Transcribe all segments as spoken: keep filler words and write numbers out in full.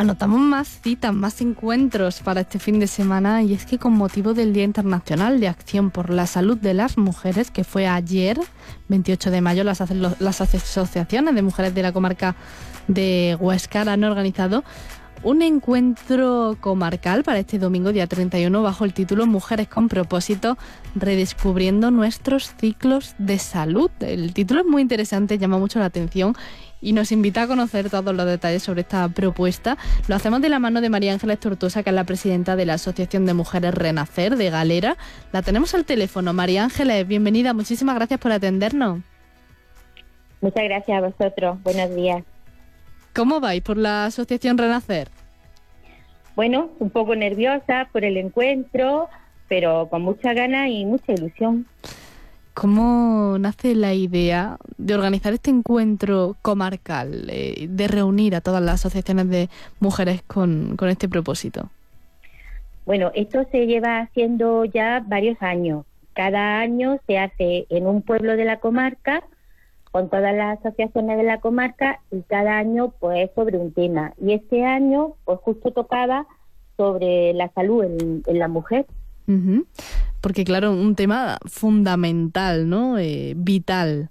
Anotamos más citas, más encuentros para este fin de semana, y es que con motivo del Día Internacional de Acción por la Salud de las Mujeres, que fue ayer, veintiocho de mayo, las, las asociaciones de mujeres de la comarca de Huéscar han organizado un encuentro comarcal para este domingo, día treinta y uno, bajo el título Mujeres con propósito, redescubriendo nuestros ciclos de salud. El título es muy interesante, llama mucho la atención y nos invita a conocer todos los detalles sobre esta propuesta. Lo hacemos de la mano de María Ángeles Tortosa, que es la presidenta de la Asociación de Mujeres Renacer de Galera. La tenemos al teléfono. María Ángeles, bienvenida. Muchísimas gracias por atendernos. Muchas gracias a vosotros. Buenos días. ¿Cómo vais por la Asociación Renacer? Bueno, un poco nerviosa por el encuentro, pero con mucha ganas y mucha ilusión. ¿Cómo nace la idea de organizar este encuentro comarcal, eh, de reunir a todas las asociaciones de mujeres con, con este propósito? Bueno, esto se lleva haciendo ya varios años. Cada año se hace en un pueblo de la comarca, con todas las asociaciones de la comarca, y cada año pues sobre un tema. Y este año pues justo tocaba sobre la salud en, en la mujer. Uh-huh. Porque claro, un tema fundamental, ¿no? Eh, vital.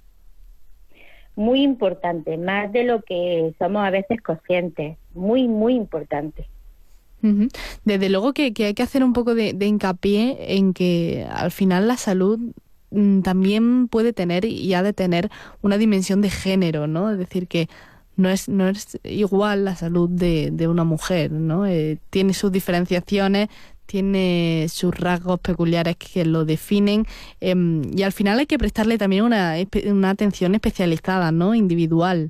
Muy importante, más de lo que somos a veces conscientes. Muy, muy importante. Uh-huh. Desde luego que, que hay que hacer un poco de, de hincapié en que al final la salud también puede tener y ha de tener una dimensión de género, ¿no? Es decir, que no es no es igual la salud de, de una mujer, ¿no? Eh, tiene sus diferenciaciones, tiene sus rasgos peculiares que lo definen, eh, y al final hay que prestarle también una, una atención especializada, ¿no? Individual.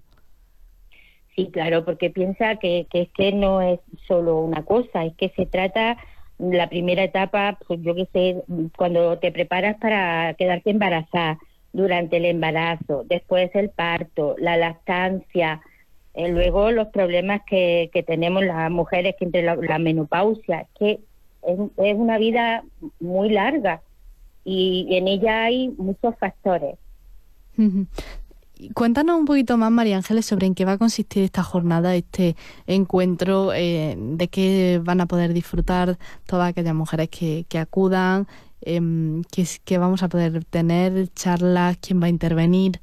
Sí, claro, porque piensa que, que es que no es solo una cosa, es que se trata... La primera etapa, pues yo qué sé, cuando te preparas para quedarte embarazada, durante el embarazo, después el parto, la lactancia, eh, luego los problemas que, que tenemos las mujeres, que entre la, la menopausia, que es, es una vida muy larga y, y en ella hay muchos factores. Uh-huh. Cuéntanos un poquito más, María Ángeles, sobre en qué va a consistir esta jornada, este encuentro, eh, de qué van a poder disfrutar todas aquellas mujeres que, que acudan, eh, qué, qué vamos a poder tener, charlas, quién va a intervenir.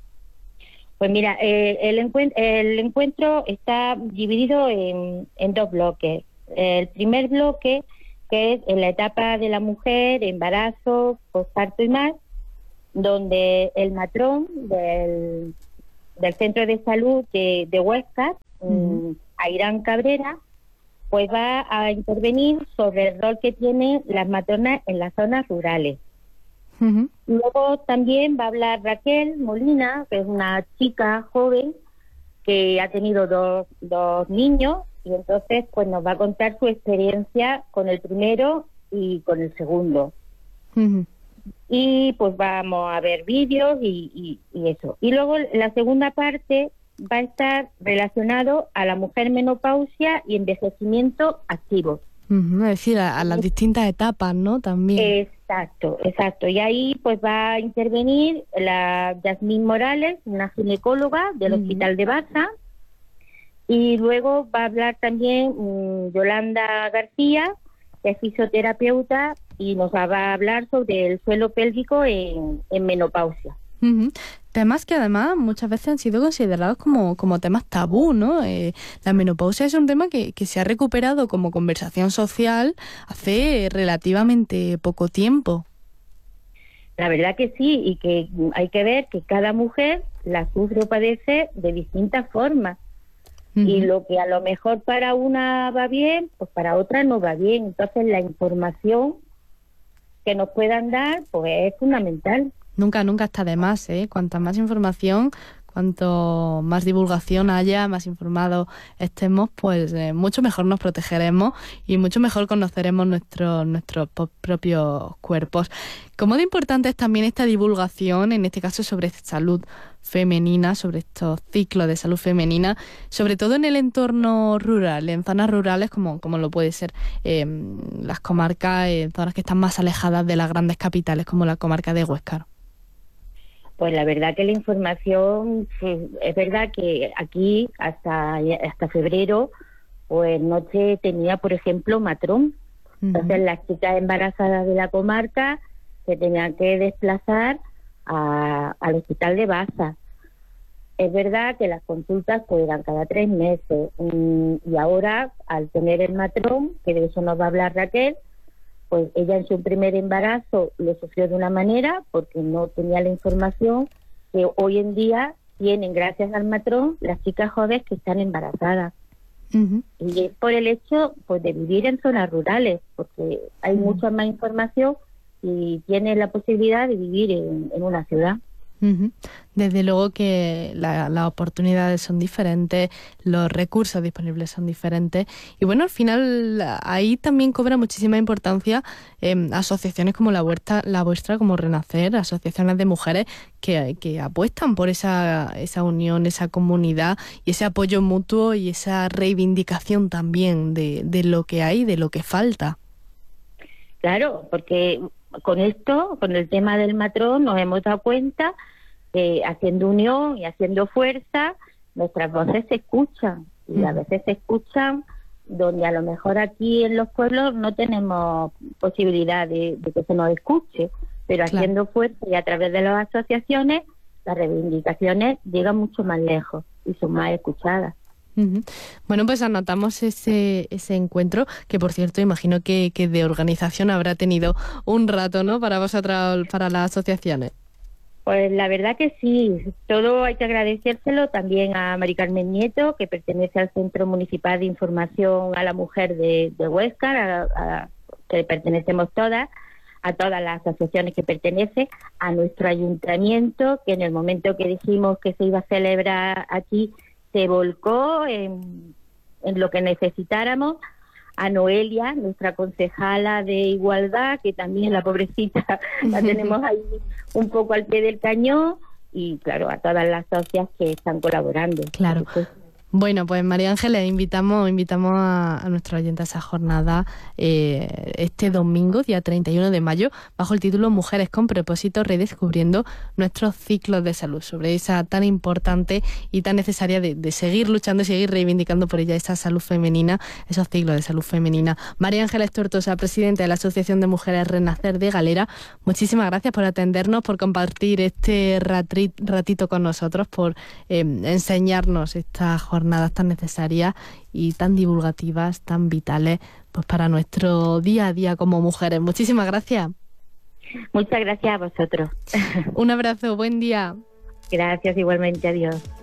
Pues mira, eh, el, encuent- el encuentro está dividido en, en dos bloques. El primer bloque, que es en la etapa de la mujer, embarazo, posparto y más, donde el matrón del, del Centro de Salud de, de Huéscar, uh-huh. Airán Cabrera, pues va a intervenir sobre el rol que tienen las matronas en las zonas rurales. Uh-huh. Luego también va a hablar Raquel Molina, que es una chica joven que ha tenido dos, dos niños, y entonces pues nos va a contar su experiencia con el primero y con el segundo. Uh-huh. Y pues vamos a ver vídeos y, y, y eso. Y luego la segunda parte va a estar relacionado a la mujer menopausia y envejecimiento activo. Uh-huh, es decir, a, a las distintas etapas, ¿no? También. Exacto, exacto. Y ahí pues va a intervenir la Yasmín Morales, una ginecóloga del uh-huh. Hospital de Baza. Y luego va a hablar también um, Yolanda García, que es fisioterapeuta, y nos va a hablar sobre el suelo pélvico en, en menopausia. Uh-huh. Temas que además muchas veces han sido considerados como, como temas tabú, ¿no? Eh, la menopausia es un tema que, que se ha recuperado como conversación social hace relativamente poco tiempo. La verdad que sí, y que hay que ver que cada mujer la sufre o padece de distintas formas. Uh-huh. Y lo que a lo mejor para una va bien, pues para otra no va bien. Entonces la información que nos puedan dar pues es fundamental. Nunca, nunca está de más, ¿eh? Cuanta más información, cuanto más divulgación haya, más informados estemos, pues eh, mucho mejor nos protegeremos y mucho mejor conoceremos nuestro, nuestros propios cuerpos. Cómo de importante es también esta divulgación, en este caso sobre salud femenina, sobre estos ciclos de salud femenina, sobre todo en el entorno rural, en zonas rurales como, como lo puede ser eh, las comarcas, eh, zonas que están más alejadas de las grandes capitales, como la comarca de Huéscar. Pues la verdad que la información, es verdad que aquí hasta hasta febrero pues noche tenía, por ejemplo, matrón. Uh-huh. Entonces las chicas embarazadas de la comarca se tenían que desplazar a, al hospital de Baza. Es verdad que las consultas pues eran cada tres meses y ahora, al tener el matrón, que de eso nos va a hablar Raquel, pues ella en su primer embarazo lo sufrió de una manera porque no tenía la información que hoy en día tienen gracias al matrón las chicas jóvenes que están embarazadas. Uh-huh. Y es por el hecho pues de vivir en zonas rurales, porque hay uh-huh. mucha más información y tienes la posibilidad de vivir en, en una ciudad. Uh-huh. Desde luego que la, las oportunidades son diferentes, los recursos disponibles son diferentes y bueno, al final ahí también cobra muchísima importancia eh, asociaciones como la vuestra, la vuestra como Renacer, asociaciones de mujeres que, que apuestan por esa, esa unión, esa comunidad y ese apoyo mutuo y esa reivindicación también de, de lo que hay, de lo que falta. Claro, porque con esto, con el tema del matrón, nos hemos dado cuenta que haciendo unión y haciendo fuerza, nuestras voces se escuchan. Y mm. a veces se escuchan donde a lo mejor aquí en los pueblos no tenemos posibilidad de, de que se nos escuche. Pero claro. haciendo fuerza y a través de las asociaciones, las reivindicaciones llegan mucho más lejos y son más escuchadas. Uh-huh. Bueno, pues anotamos ese ese encuentro, que por cierto imagino que, que de organización habrá tenido un rato, ¿no? Para vosotras, para las asociaciones. Pues la verdad que sí, todo hay que agradecérselo también a Mari Carmen Nieto, que pertenece al Centro Municipal de Información a la Mujer de, de Huéscar, a, a, que pertenecemos todas, a todas las asociaciones que pertenece, a nuestro ayuntamiento, que en el momento que dijimos que se iba a celebrar aquí, se volcó en, en lo que necesitáramos, a Noelia, nuestra concejala de Igualdad, que también la pobrecita la tenemos ahí un poco al pie del cañón, y claro, a todas las socias que están colaborando. Claro. Bueno, pues María Ángeles, invitamos invitamos a, a nuestra oyente a esa jornada eh, este domingo, día treinta y uno de mayo, bajo el título Mujeres con propósito, redescubriendo nuestros ciclos de salud, sobre esa tan importante y tan necesaria de, de seguir luchando y seguir reivindicando por ella esa salud femenina, esos ciclos de salud femenina. María Ángeles Tortosa, presidenta de la Asociación de Mujeres Renacer de Galera, muchísimas gracias por atendernos, por compartir este ratri, ratito con nosotros, por eh, enseñarnos esta jornada jornadas tan necesarias y tan divulgativas, tan vitales, pues para nuestro día a día como mujeres. Muchísimas gracias. Muchas gracias a vosotros. Un abrazo, buen día. Gracias, igualmente, adiós.